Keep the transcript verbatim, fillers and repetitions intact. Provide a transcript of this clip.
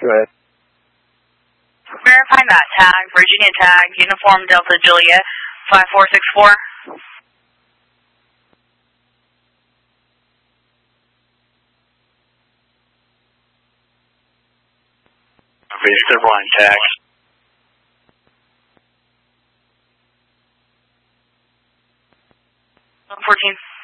Go ahead. Verify that tag, Virginia tag, Uniform Delta Juliet, five four six four. Clear blind tags. one fourteen.